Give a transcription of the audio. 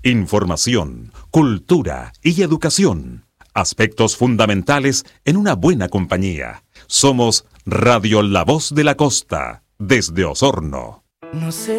Información, cultura y educación. Aspectos fundamentales en una buena compañía. Somos Radio La Voz de la Costa, desde Osorno. No sé